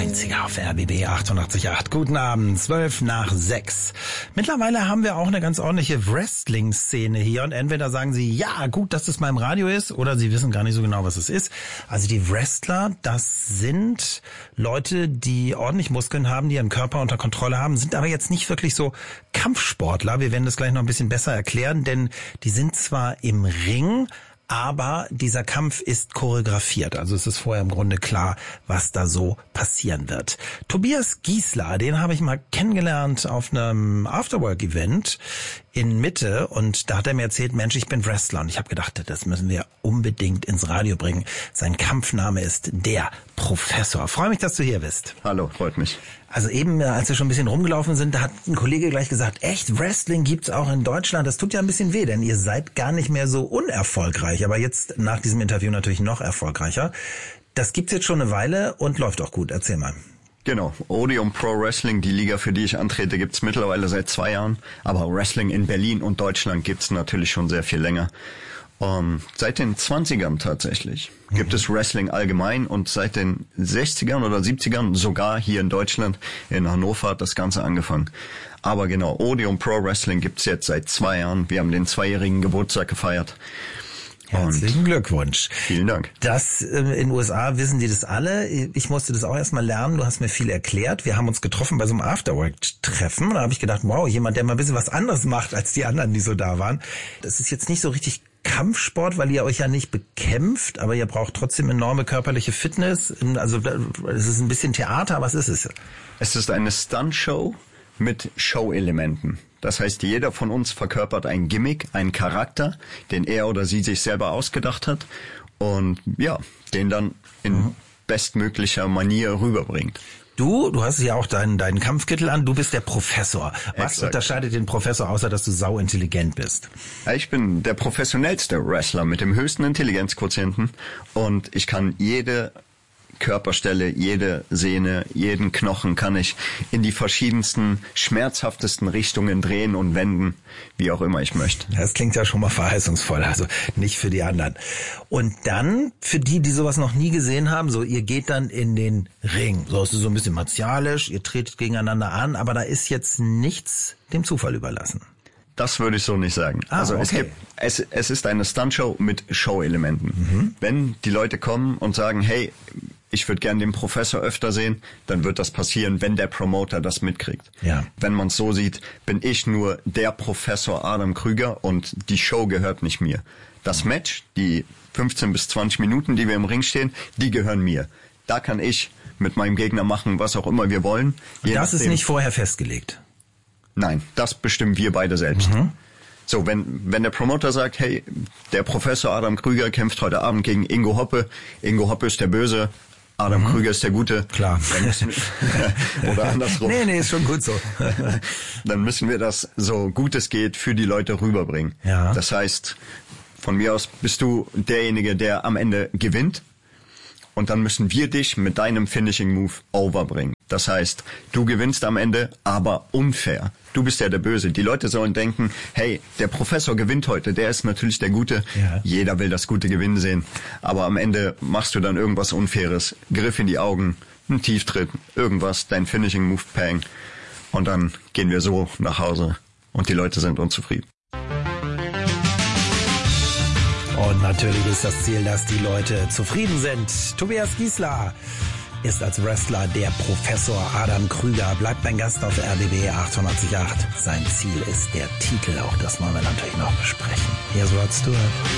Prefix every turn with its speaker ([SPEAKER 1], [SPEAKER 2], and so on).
[SPEAKER 1] Einziger auf RBB 88.8. Guten Abend, 6:12. Mittlerweile haben wir auch eine ganz ordentliche Wrestling-Szene hier und entweder sagen Sie, ja, gut, dass das mal im Radio ist, oder Sie wissen gar nicht so genau, was es ist. Also die Wrestler, das sind Leute, die ordentlich Muskeln haben, die ihren Körper unter Kontrolle haben, sind aber jetzt nicht wirklich so Kampfsportler. Wir werden das gleich noch ein bisschen besser erklären, denn die sind zwar im Ring, aber dieser Kampf ist choreografiert. Also es ist vorher im Grunde klar, was da so passieren wird. Tobias Giesler, den habe ich mal kennengelernt auf einem Afterwork-Event in Mitte und da hat er mir erzählt, Mensch, ich bin Wrestler und ich habe gedacht, das müssen wir unbedingt ins Radio bringen. Sein Kampfname ist der Professor. Freue mich, dass du hier bist.
[SPEAKER 2] Hallo, freut mich.
[SPEAKER 1] Also eben, als wir schon ein bisschen rumgelaufen sind, da hat ein Kollege gleich gesagt, echt, Wrestling gibt's auch in Deutschland. Das tut ja ein bisschen weh, denn ihr seid gar nicht mehr so unerfolgreich. Aber jetzt nach diesem Interview natürlich noch erfolgreicher. Das gibt's jetzt schon eine Weile und läuft auch gut. Erzähl mal.
[SPEAKER 2] Genau, Odeon Pro Wrestling, die Liga, für die ich antrete, gibt's mittlerweile seit 2 Jahren. Aber Wrestling in Berlin und Deutschland gibt's natürlich schon sehr viel länger. Seit den 20ern tatsächlich gibt es Wrestling allgemein und seit den 60ern oder 70ern sogar hier in Deutschland, in Hannover, hat das Ganze angefangen. Aber genau, Odeon Pro Wrestling gibt's jetzt seit 2 Jahren. Wir haben den 2-jährigen Geburtstag gefeiert.
[SPEAKER 1] Herzlichen Glückwunsch.
[SPEAKER 2] Vielen Dank.
[SPEAKER 1] Das in den USA wissen die das alle. Ich musste das auch erstmal lernen. Du hast mir viel erklärt. Wir haben uns getroffen bei so einem Afterwork-Treffen. Und da habe ich gedacht, wow, jemand, der mal ein bisschen was anderes macht als die anderen, die so da waren. Das ist jetzt nicht so richtig Kampfsport, weil ihr euch ja nicht bekämpft, aber ihr braucht trotzdem enorme körperliche Fitness. Also es ist ein bisschen Theater. Was ist es?
[SPEAKER 2] Es ist eine Stuntshow mit Show-Elementen. Das heißt, jeder von uns verkörpert ein Gimmick, einen Charakter, den er oder sie sich selber ausgedacht hat und ja, den dann in bestmöglicher Manier rüberbringt.
[SPEAKER 1] Du hast ja auch deinen Kampfkittel an, du bist der Professor. Was
[SPEAKER 2] Exakt.
[SPEAKER 1] unterscheidet den Professor, außer dass du sauintelligent bist?
[SPEAKER 2] Ja, ich bin der professionellste Wrestler mit dem höchsten Intelligenzquotienten und ich kann jede Körperstelle, jede Sehne, jeden Knochen kann ich in die verschiedensten, schmerzhaftesten Richtungen drehen und wenden, wie auch immer ich möchte.
[SPEAKER 1] Das klingt ja schon mal verheißungsvoll, also nicht für die anderen. Und dann, für die, die sowas noch nie gesehen haben, so ihr geht dann in den Ring. So ist es so ein bisschen martialisch, ihr tretet gegeneinander an, aber da ist jetzt nichts dem Zufall überlassen.
[SPEAKER 2] Das würde ich so nicht sagen. Also
[SPEAKER 1] okay.
[SPEAKER 2] es ist eine Stuntshow mit Show-Elementen. Wenn die Leute kommen und sagen, hey, ich würde gern den Professor öfter sehen, dann wird das passieren, wenn der Promoter das mitkriegt.
[SPEAKER 1] Ja.
[SPEAKER 2] Wenn man es so sieht, bin ich nur der Professor Adam Krüger und die Show gehört nicht mir. Das Match, die 15 bis 20 Minuten, die wir im Ring stehen, die gehören mir. Da kann ich mit meinem Gegner machen, was auch immer wir wollen.
[SPEAKER 1] Das ist nicht vorher festgelegt?
[SPEAKER 2] Nein, das bestimmen wir beide selbst. So, wenn der Promoter sagt, hey, der Professor Adam Krüger kämpft heute Abend gegen Ingo Hoppe ist der Böse, Adam Krüger ist der Gute.
[SPEAKER 1] Klar.
[SPEAKER 2] Oder andersrum.
[SPEAKER 1] Nee, ist schon gut so.
[SPEAKER 2] Dann müssen wir das so gut es geht für die Leute rüberbringen.
[SPEAKER 1] Ja.
[SPEAKER 2] Das heißt, von mir aus bist du derjenige, der am Ende gewinnt. Und dann müssen wir dich mit deinem Finishing Move overbringen. Das heißt, du gewinnst am Ende, aber unfair. Du bist ja der Böse. Die Leute sollen denken, hey, der Professor gewinnt heute, der ist natürlich der Gute.
[SPEAKER 1] Ja.
[SPEAKER 2] Jeder will das gute Gewinnen sehen. Aber am Ende machst du dann irgendwas Unfaires. Griff in die Augen, ein Tieftritt, irgendwas, dein Finishing Move, Pang. Und dann gehen wir so nach Hause und die Leute sind unzufrieden.
[SPEAKER 1] Und natürlich ist das Ziel, dass die Leute zufrieden sind. Tobias Giesler ist als Wrestler der Professor Adam Krüger. Bleibt mein Gast auf RBB 88.8. Sein Ziel ist der Titel. Auch das wollen wir natürlich noch besprechen. Here's Rod Stewart.